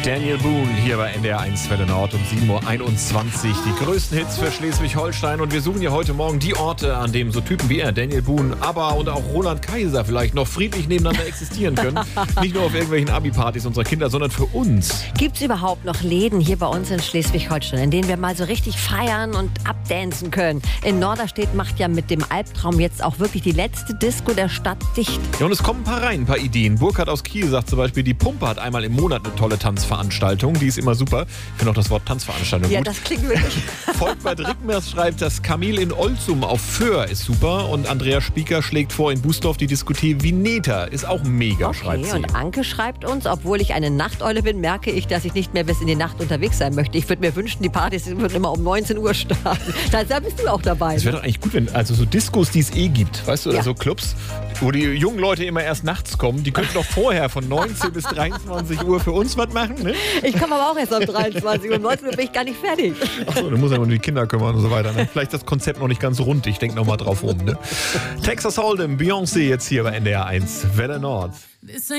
Daniel Boone hier bei NDR 1 Welle Nord um 7.21 Uhr. Die größten Hits für Schleswig-Holstein. Und wir suchen ja heute Morgen die Orte, an denen so Typen wie er, Daniel Boone, ABBA und auch Roland Kaiser vielleicht noch friedlich nebeneinander existieren können. Nicht nur auf irgendwelchen Abi-Partys unserer Kinder, sondern für uns. Gibt es überhaupt noch Läden hier bei uns in Schleswig-Holstein, in denen wir mal so richtig feiern und abdancen können? In Norderstedt macht ja mit dem Albtraum jetzt auch wirklich die letzte Disco der Stadt dicht. Ja, und es kommen ein paar rein, ein paar Ideen. Burkhard aus Kiel sagt zum Beispiel, die Pumpe hat einmal im Monat eine tolle Tanzveranstaltung. Die ist immer super. Ich finde auch das Wort Tanzveranstaltung Ja, gut. das klingt wirklich. Volkmar Rickmers schreibt, das Kamel in Olzum auf Föhr ist super. Und Andrea Spieker schlägt vor, in Bußdorf die Diskothek Vineta ist auch mega, schreibt Okay, sie. und Anke schreibt uns, obwohl ich eine Nachteule bin, merke ich, dass ich nicht mehr bis in die Nacht unterwegs sein möchte. Ich würde mir wünschen, die Partys würden immer um 19 Uhr starten. Da bist du auch dabei. Es wäre doch eigentlich gut, wenn, also so Diskos, die es gibt, weißt du, oder Ja. so Clubs, wo die jungen Leute immer erst nachts kommen, die könnten doch vorher von 19 bis 23 Uhr für uns was machen, ne? Ich komme aber auch erst um 23 Uhr. Um 19 Uhr bin ich gar nicht fertig. Achso, du musst ja um die Kinder kümmern und so weiter, ne? Vielleicht ist das Konzept noch nicht ganz rund, ich denke noch mal drauf rum, ne? Texas Hold'em, Beyoncé jetzt hier bei NDR 1, Welle Nord.